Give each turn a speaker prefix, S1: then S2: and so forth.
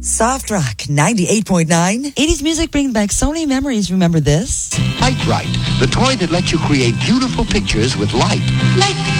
S1: Soft Rock 98.9.
S2: 80s music brings back so many memories. Remember this?
S3: Light Right, the toy that lets you create beautiful pictures with light.
S4: Like